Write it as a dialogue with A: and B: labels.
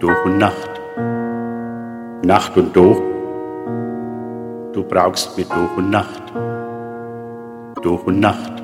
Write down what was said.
A: Tag und Nacht. Nacht und Tag, du brauchst mir Tag und Nacht. Tag und Nacht.